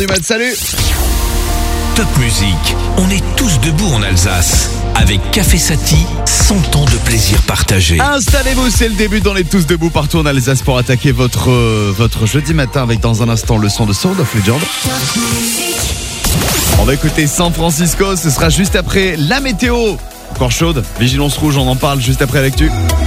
Salut. Top Musique, on est tous debout en Alsace. Avec Café Sati, 100 ans de plaisir partagé. Installez-vous, c'est le début dans les Tous Debout partout en Alsace pour attaquer votre jeudi matin avec dans un instant le son de Sound of Legend. On va écouter San Francisco, ce sera juste après la météo. Encore chaude, vigilance rouge, on en parle juste après l'actu.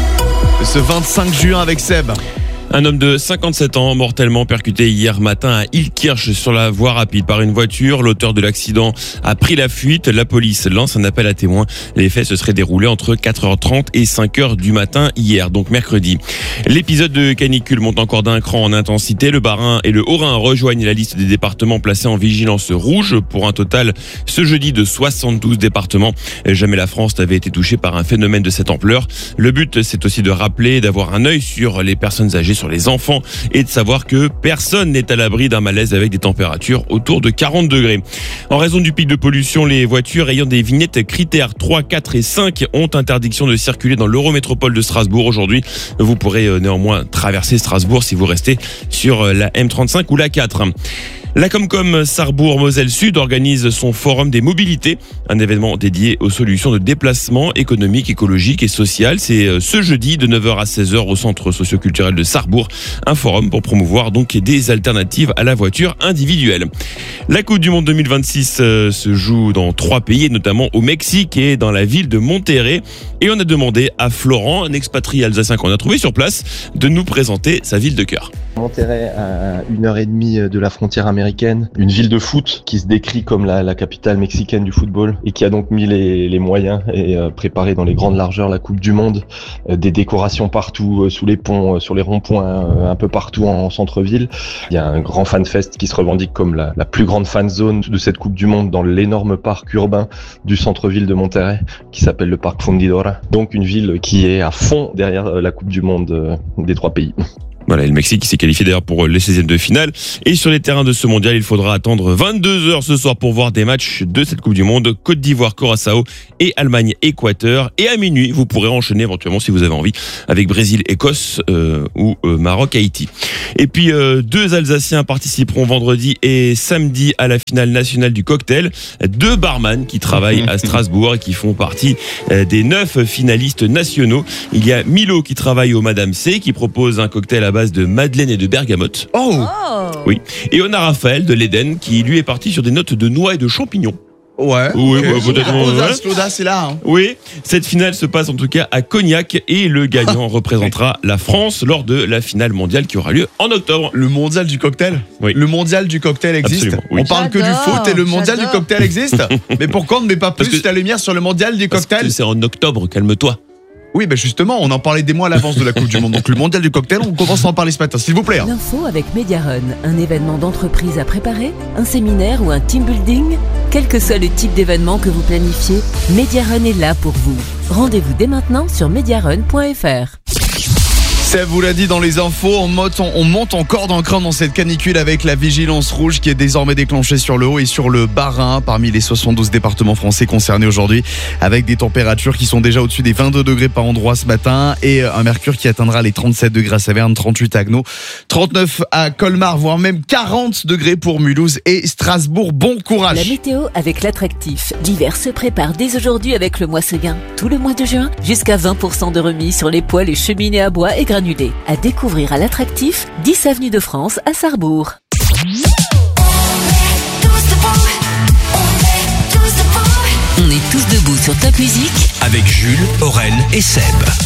Ce 25 juin avec Seb. Un homme de 57 ans mortellement percuté hier matin à Illkirch sur la voie rapide par une voiture. L'auteur de l'accident a pris la fuite. La police lance un appel à témoins. Les faits se seraient déroulés entre 4h30 et 5h du matin hier, donc mercredi. L'épisode de canicule monte encore d'un cran en intensité. Le Bas-Rhin et le Haut-Rhin rejoignent la liste des départements placés en vigilance rouge pour un total ce jeudi de 72 départements. Jamais la France n'avait été touchée par un phénomène de cette ampleur. Le but, c'est aussi de rappeler, d'avoir un œil sur les personnes âgées, sur les enfants et de savoir que personne n'est à l'abri d'un malaise avec des températures autour de 40 degrés. En raison du pic de pollution, les voitures ayant des vignettes critères 3, 4 et 5 ont interdiction de circuler dans l'Eurométropole de Strasbourg aujourd'hui. Vous pourrez néanmoins traverser Strasbourg si vous restez sur la M35 ou la 4. La Comcom Sarrebourg-Moselle Sud organise son forum des mobilités, un événement dédié aux solutions de déplacement économique, écologique et social. C'est ce jeudi de 9h à 16h au centre socio-culturel de Sarrebourg, un forum pour promouvoir donc des alternatives à la voiture individuelle. La Coupe du Monde 2026 se joue dans 3 pays, notamment au Mexique et dans la ville de Monterrey. Et on a demandé à Florent, un expatrié alsacien qu'on a trouvé sur place, de nous présenter sa ville de cœur. Monterrey, à 1h30 de la frontière américaine, une ville de foot qui se décrit comme la capitale mexicaine du football et qui a donc mis les moyens et préparé dans les grandes largeurs la Coupe du Monde, des décorations partout, sous les ponts, sur les ronds-points, un peu partout en centre-ville. Il y a un grand fanfest qui se revendique comme la plus grande fan zone de cette Coupe du Monde dans l'énorme parc urbain du centre-ville de Monterrey qui s'appelle le parc Fundidora. Donc une ville qui est à fond derrière la Coupe du Monde des 3 pays. Voilà, et le Mexique qui s'est qualifié d'ailleurs pour les 16e de finale. Et sur les terrains de ce mondial, il faudra attendre 22h ce soir pour voir des matchs de cette Coupe du Monde. Côte d'Ivoire, Curaçao et Allemagne-Équateur. Et à minuit, vous pourrez enchaîner éventuellement si vous avez envie avec Brésil-Écosse ou Maroc-Haïti. Et puis 2 Alsaciens participeront vendredi et samedi à la finale nationale du cocktail. 2 barman qui travaillent à Strasbourg et qui font partie des 9 finalistes nationaux. Il y a Milo qui travaille au Madame C, qui propose un cocktail à base de madeleine et de bergamote. Oh. Oui. Et on a Raphaël de l'Éden qui lui est parti sur des notes de noix et de champignons. Ouais. Oui, peut-être. L'audace, c'est là. Hein. Oui, cette finale se passe en tout cas à Cognac et le gagnant représentera la France lors de la finale mondiale qui aura lieu en octobre. Le mondial du cocktail. Oui. Le mondial du cocktail existe. Absolument, oui. On parle que du foot et le mondial du cocktail existe. Mais pourquoi on ne met pas plus la lumière sur le mondial du cocktail ? Parce que c'est en octobre, calme-toi. Oui, ben justement, on en parlait des mois à l'avance de la Coupe du Monde. Donc le mondial du cocktail, on commence à en parler ce matin, s'il vous plaît. L'info avec Mediarun, un événement d'entreprise à préparer, un séminaire ou un team building. Quel que soit le type d'événement que vous planifiez, Mediarun est là pour vous. Rendez-vous dès maintenant sur mediarun.fr. Seb vous l'a dit dans les infos, on monte encore d'un cran dans cette canicule avec la vigilance rouge qui est désormais déclenchée sur le Haut et sur le Bas-Rhin parmi les 72 départements français concernés aujourd'hui, avec des températures qui sont déjà au-dessus des 22 degrés par endroit ce matin et un mercure qui atteindra les 37 degrés à Saverne, 38 à Haguenau, 39 à Colmar, voire même 40 degrés pour Mulhouse et Strasbourg. Bon courage. La météo avec l'attractif. L'hiver se prépare dès aujourd'hui avec le mois Seguin. Tout le mois de juin, jusqu'à 20% de remise sur les poêles et cheminées à bois et granulés. À découvrir à l'attractif, 10 avenue de France à Sarrebourg. On est tous debout sur Top Musique avec Jules, Aurel et Seb.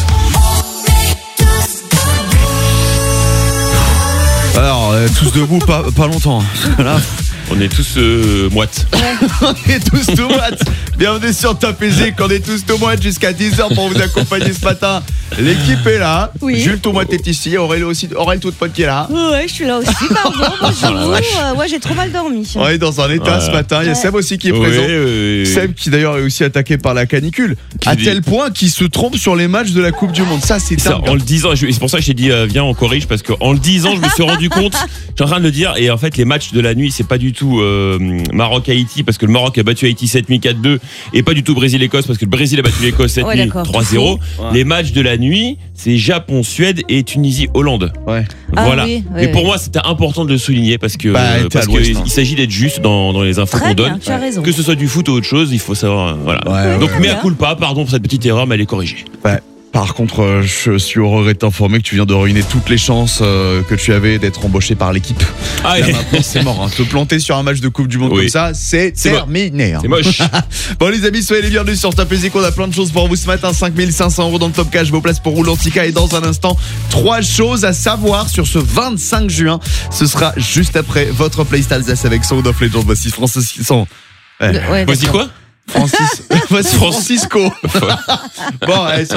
Alors, tous debout, pas longtemps. Là. On est tous moites. On est tous tout moites. Bienvenue sur Top Musique. On est tous tout moites jusqu'à 10h pour vous accompagner ce matin. L'équipe est là. Oui. Jules Toumoite est ici. Aurel toute pote qui est là. Ouais, je suis là aussi, pardon. Bonjour. Ouais, j'ai trop mal dormi. On est dans un état ce matin. Il y a Seb aussi qui est présent. Oui. Seb qui d'ailleurs est aussi attaqué par la canicule. À tel point qu'il se trompe sur les matchs de la Coupe du Monde. Ça, c'est dingue. En le disant, c'est pour ça que j'ai dit viens on corrige, parce qu'en le disant je me suis rendu compte, j'ai en train de le dire, et en fait les matchs de la nuit c'est pas du tout Maroc-Haïti, parce que le Maroc a battu Haïti 7-0 4-2 et pas du tout Brésil-Écosse parce que le Brésil a battu l'Écosse cette Ouais, nuit d'accord. 3-0. Ouais. Les matchs de la nuit, c'est Japon-Suède et Tunisie-Hollande. Ouais. Ah Voilà. oui, Mais oui, pour oui. moi, c'était important de le souligner parce que t'es à l'ouest, hein. il s'agit d'être juste dans les infos Très qu'on bien, donne. tu as raison. Que ce soit du foot ou autre chose, il faut savoir. Voilà. Ouais, Donc, ouais, mea ouais. culpa, pardon pour cette petite erreur, mais elle est corrigée. Par contre, je suis heureux de t'informer que tu viens de ruiner toutes les chances que tu avais d'être embauché par l'équipe. Ah, Là, maintenant, c'est mort. Hein. Te planter sur un match de Coupe du Monde Oui. comme ça, c'est C'est terminé. hein. c'est moche. Bon, les amis, soyez les bienvenus sur Top Music. On a plein de choses pour vous ce matin. 5500 € dans le Top Cash, vos places pour Roulantica. Et dans un instant, 3 choses à savoir sur ce 25 juin. Ce sera juste après votre playlist Alsace avec Sound of Legends. Voici Francisco. Ouais, Voici d'accord. quoi Voici Francisco. Bon, allez, sur